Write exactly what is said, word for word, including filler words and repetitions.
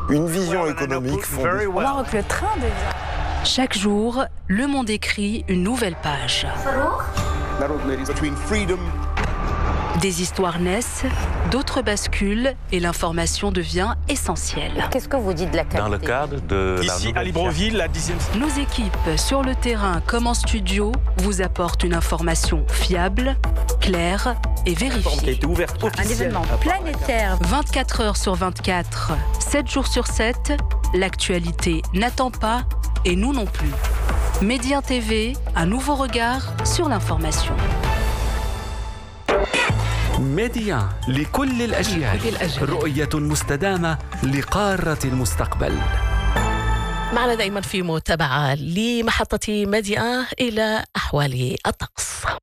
une vision économique fondée. On va que le train devient. Chaque jour, Le Monde écrit une nouvelle page. Des histoires naissent, d'autres basculent et l'information devient essentielle. Qu'est-ce que vous dites de la qualité ? Dans le cadre de Ici, à Libreville, la dixième... Nos équipes, sur le terrain comme en studio, vous apportent une information fiable, claire et vérifiée. qui a été ouverte Un officiellement. événement planétaire. vingt-quatre heures sur vingt-quatre, sept jours sur sept, l'actualité n'attend pas et nous non plus. Média T V, un nouveau regard sur l'information. ميديا لكل الأجيال رؤية مستدامة لقارة المستقبل. معنا دائما في متابعة لمحطة ميديا إلى أحوال الطقس.